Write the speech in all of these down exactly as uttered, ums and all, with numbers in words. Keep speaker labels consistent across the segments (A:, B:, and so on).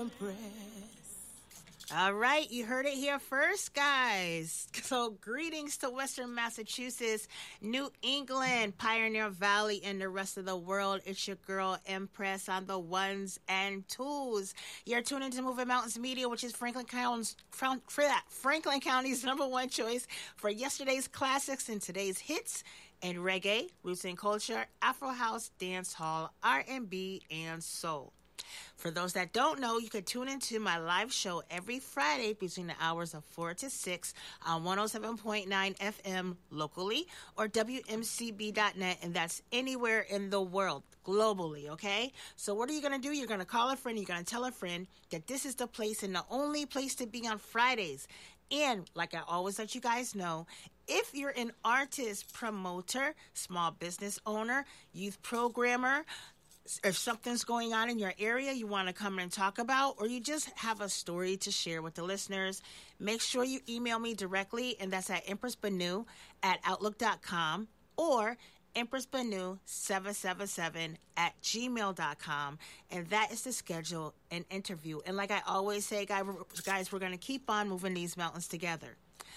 A: All right, you heard it here first, guys. So, greetings to Western Massachusetts, New England, Pioneer Valley, and the rest of the world. It's your girl, Empress, on the ones and twos. You're tuning into Moving Mountains Media, which is Franklin County's, Franklin County's number one choice for yesterday's classics and today's hits and reggae, roots and culture, Afro house, dance hall, R and B, and soul. For those that don't know, you can tune into my live show every Friday between the hours of four to six on one oh seven point nine F M locally or W M C B dot net, and that's anywhere in the world, globally, okay? So what are you going to do? You're going to call a friend, you're going to tell a friend that this is the place and the only place to be on Fridays. And like I always let you guys know, if you're an artist, promoter, small business owner, youth programmer, if something's going on in your area you want to come and talk about, or you just have a story to share with the listeners, make sure you email me directly, and that's at empress banu at outlook dot com or empress banu seven seven seven at gmail dot com, and that is to schedule an interview. And like I always say, guys, we're going to keep on moving these mountains together.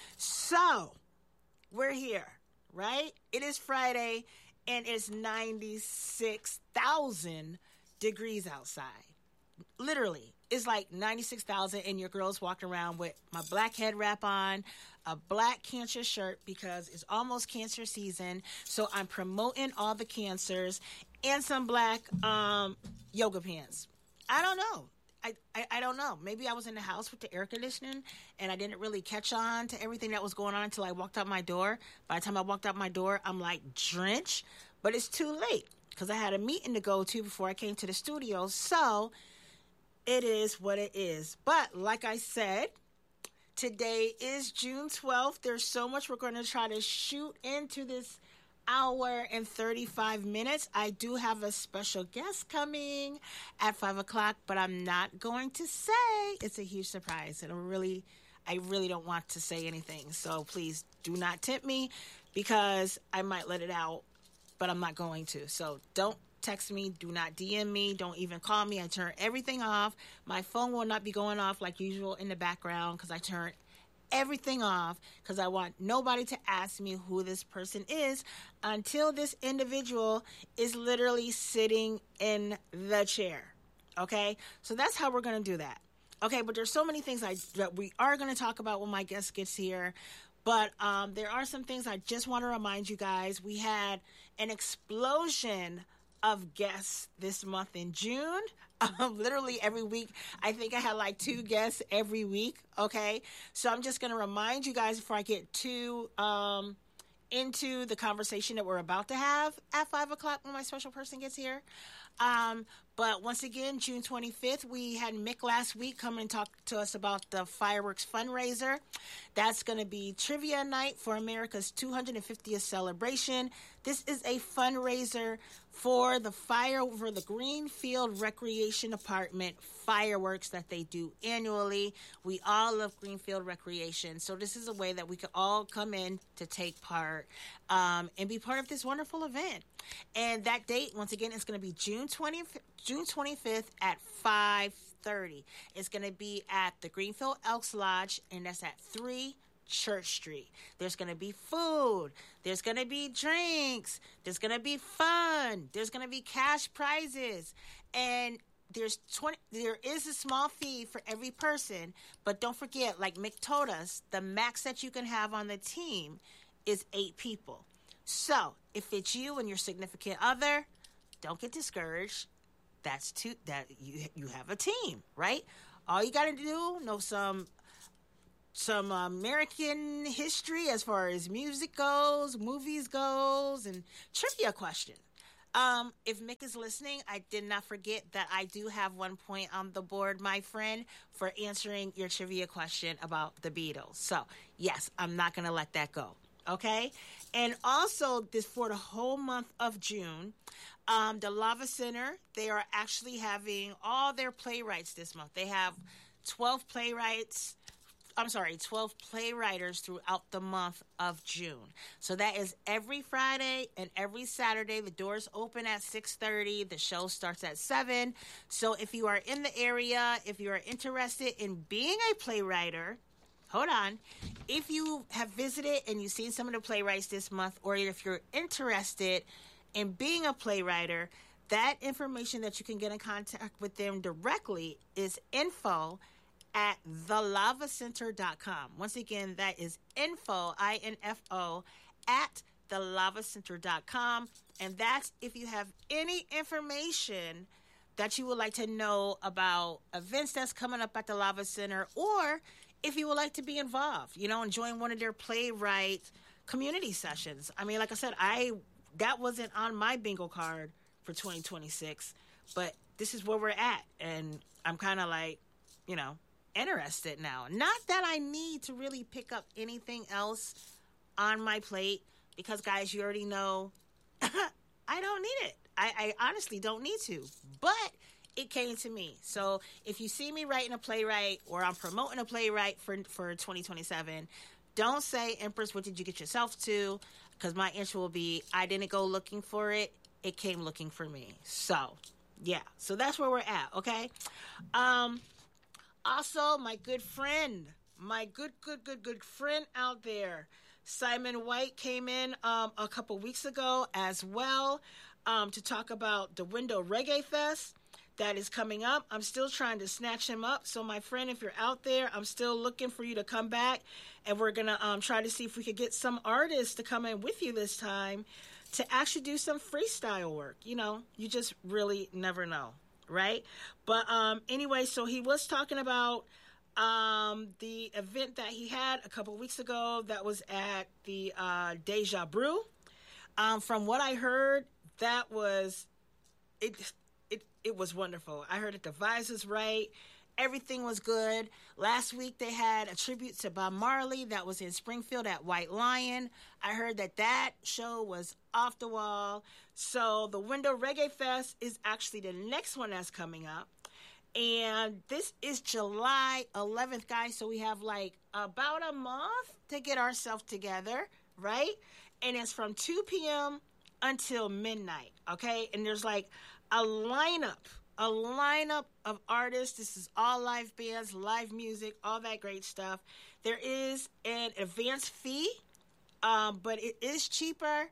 A: So, we're here, right? It is Friday, and it's ninety-six thousand degrees outside. Literally, it's like ninety-six thousand, and your girl's walking around with my black head wrap on, a black cancer shirt because it's almost cancer season. So I'm promoting all the cancers, and some black um, yoga pants. I don't know. I, I, I don't know. Maybe I was in the house with the air conditioning and I didn't really catch on to everything that was going on until I walked out my door. By the time I walked out my door, I'm like drenched, but it's too late because I had a meeting to go to before I came to the studio. So it is what it is. But like I said, today is June twelfth. There's so much we're going to try to shoot into this hour and thirty-five minutes. I do have a special guest coming at five o'clock, but I'm not going to say. It's a huge surprise, and I really, I really don't want to say anything. So please do not tempt me because I might let it out, but I'm not going to. So don't text me. Do not D M me. Don't even call me. I turn everything off. My phone will not be going off like usual in the background because I turn everything off because I want nobody to ask me who this person is until this individual is literally sitting in the chair. Okay, so that's how we're going to do that. Okay, but there's so many things I that we are going to talk about when my guest gets here. But um, there are some things I just want to remind you guys. We had an explosion of guests this month in June. Um, literally every week. I think I had like two guests every week. Okay. So I'm just going to remind you guys before I get too um, into the conversation that we're about to have at five o'clock when my special person gets here. Um, but once again, June twenty-fifth, we had Mick last week come and talk to us about the fireworks fundraiser. That's going to be trivia night for America's two hundred fiftieth celebration. This is a fundraiser for the fire over the Greenfield Recreation Department fireworks that they do annually. We all love Greenfield Recreation, so this is a way that we could all come in to take part um, and be part of this wonderful event. And that date, once again, is going to be June twentieth, June twenty-fifth at five thirty. It's going to be at the Greenfield Elks Lodge, and that's at three Church Street. There's going to be food. There's going to be drinks. There's going to be fun. There's going to be cash prizes. And there's twenty there is a small fee for every person, but don't forget, like Mick told us, the max that you can have on the team is eight people. So, if it's you and your significant other, don't get discouraged. That's two that you you have a team, right? All you got to do, know some some American history as far as music goes, movies goes, and trivia question. Um, if Mick is listening, I did not forget that I do have one point on the board, my friend, for answering your trivia question about the Beatles. So, yes, I'm not going to let that go. Okay? And also, this for the whole month of June, um, the Lava Center, they are actually having all their playwrights this month. They have twelve playwrights I'm sorry, twelve playwriters throughout the month of June. So that is every Friday and every Saturday. The doors open at six thirty. The show starts at seven. So if you are in the area, if you are interested in being a playwright, hold on. If you have visited and you've seen some of the playwrights this month, or if you're interested in being a playwright, that information that you can get in contact with them directly is info at the lava center dot com. Once again, that is info, I N F O, at the lava center dot com. And that's if you have any information that you would like to know about events that's coming up at the Lava Center, or if you would like to be involved, you know, and join one of their playwright community sessions. I mean, like I said, I that wasn't on my bingo card for twenty twenty-six, but this is where we're at. And I'm kind of like, you know, interested now. Not that I need to really pick up anything else on my plate, because guys, you already know I don't need it. I, I honestly don't need to, but it came to me. So if you see me writing a playwright, or I'm promoting a playwright for for twenty twenty-seven, don't say, Empress, what did you get yourself to? Because my answer will be, I didn't go looking for it. It came looking for me. So yeah, so that's where we're at. Okay. Um, Also, my good friend, my good, good, good, good friend out there, Simon White, came in um, a couple weeks ago as well um, to talk about the Window Reggae Fest that is coming up. I'm still trying to snatch him up. So, my friend, if you're out there, I'm still looking for you to come back. And we're going to um, try to see if we could get some artists to come in with you this time to actually do some freestyle work. You know, you just really never know. Right? But um, anyway, so he was talking about um, the event that he had a couple weeks ago that was at the uh, Deja Brew. Um, from what I heard, that was, it, it, it was wonderful. I heard that the vibes was right. Everything was good. Last week they had a tribute to Bob Marley that was in Springfield at White Lion. I heard that that show was off the wall. So the Window Reggae Fest is actually the next one that's coming up. And this is July eleventh, guys. So we have like about a month to get ourselves together, right? And it's from two p.m. until midnight, okay? And there's like a lineup A lineup of artists. This is all live bands, live music, all that great stuff. There is an advance fee, um, but it is cheaper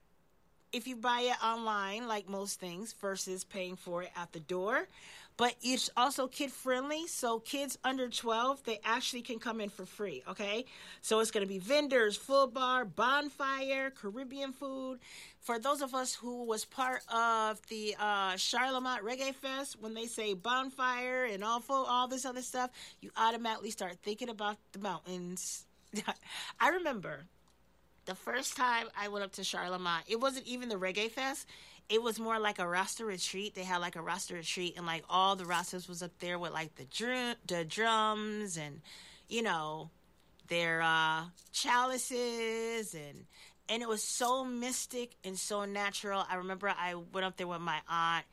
A: if you buy it online, like most things, versus paying for it at the door. But it's also kid-friendly, so kids under twelve, they actually can come in for free, okay? So it's going to be vendors, full bar, bonfire, Caribbean food. For those of us who was part of the uh, Charlemont Reggae Fest, when they say bonfire and all full, all this other stuff, you automatically start thinking about the mountains. I remember the first time I went up to Charlemont, it wasn't even the Reggae Fest. It was more like a Rasta retreat. They had like a Rasta retreat, and like all the Rastas was up there with like the drum, the drums, and you know, their uh, chalices, and and it was so mystic and so natural. I remember I went up there with my aunt,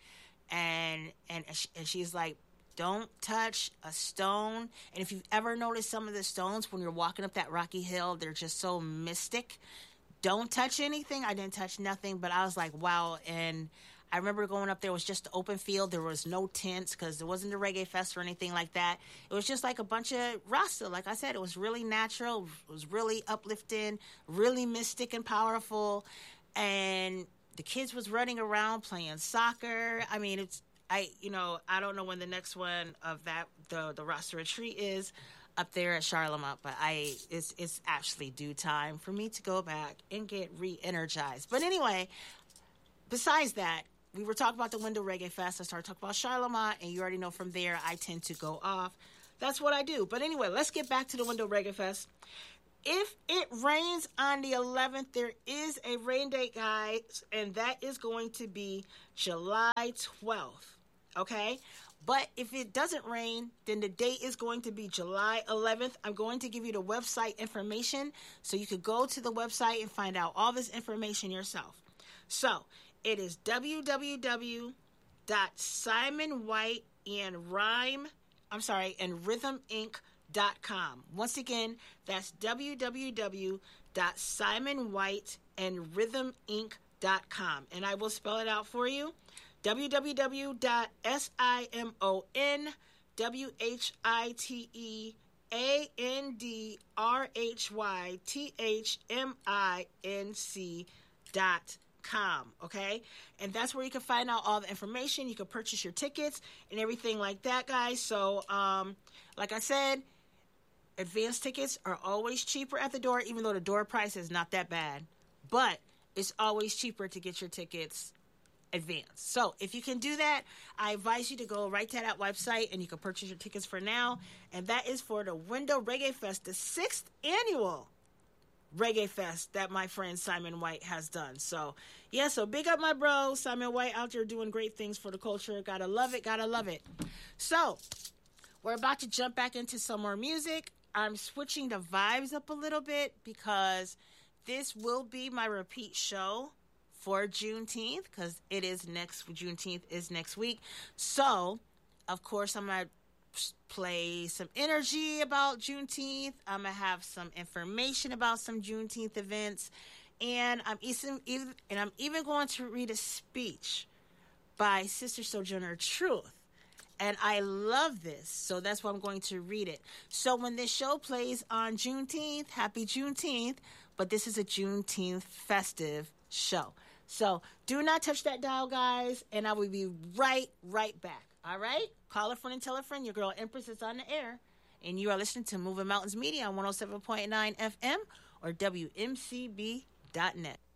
A: and and and she's like, don't touch a stone. And if you've ever noticed some of the stones when you're walking up that rocky hill, they're just so mystic. Don't touch anything. I didn't touch nothing, but I was like, wow. And I remember going up there, it was just the open field. There was no tents because there wasn't a reggae fest or anything like that. It was just like a bunch of Rasta. Like I said, it was really natural. It was really uplifting, really mystic and powerful. And the kids was running around playing soccer. I mean, it's, I, you know, I don't know when the next one of that, the, the Rasta retreat is up there at Charlemont, but I, it's, it's actually due time for me to go back and get re-energized. But anyway, besides that, we were talking about the Window Reggae Fest. I started talking about Charlemont, and you already know from there I tend to go off. That's what I do. But anyway, let's get back to the Window Reggae Fest. If it rains on the eleventh, there is a rain date, guys, and that is going to be July twelfth, okay? But if it doesn't rain, then the date is going to be July eleventh. I'm going to give you the website information so you could go to the website and find out all this information yourself. So it is w w w dot simon white and rhyme, I'm sorry, and rhythm inc dot com. Once again, that's w w w dot simon white and rhythm inc dot com. And I will spell it out for you. w w w dot simon w-h-i-t-e A-N-D-R-H-Y-T-H-M-I-N-C dot com. Okay? And that's where you can find out all the information. You can purchase your tickets and everything like that, guys. So, um, like I said, advance tickets are always cheaper at the door, even though the door price is not that bad. But it's always cheaper to get your tickets advance. So if you can do that, I advise you to go right to that website and you can purchase your tickets for now. And that is for the Window Reggae Fest, the sixth annual Reggae Fest that my friend Simon White has done. So yeah, so big up my bro Simon White out there doing great things for the culture. Gotta love it, gotta love it. So we're about to jump back into some more music. I'm switching the vibes up a little bit because this will be my repeat show for Juneteenth, because it is next, Juneteenth is next week. So, of course, I'm going to play some energy about Juneteenth. I'm going to have some information about some Juneteenth events. And I'm even, and I'm even going to read a speech by Sister Sojourner Truth. And I love this, so that's why I'm going to read it. So when this show plays on Juneteenth, happy Juneteenth, but this is a Juneteenth festive show. So do not touch that dial, guys, and I will be right, right back. All right? Call a friend and tell a friend. Your girl Empress is on the air, and you are listening to Moving Mountains Media on one oh seven point nine F M or W M C B dot net.